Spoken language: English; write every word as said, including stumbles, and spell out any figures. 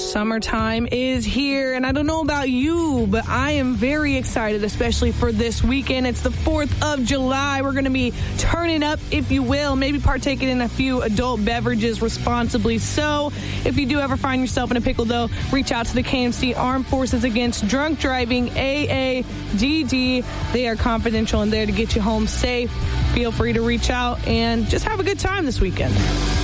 Summertime is here, and I don't know about you, but I am very excited, especially for this weekend. It's the fourth of July. We're going to be turning up, if you will, maybe partaking in a few adult beverages responsibly. So if you do ever find yourself in a pickle, though, reach out to the K M C Armed Forces Against Drunk Driving, A A D D. They are confidential and there to get you home safe. Feel free to reach out and just have a good time this weekend.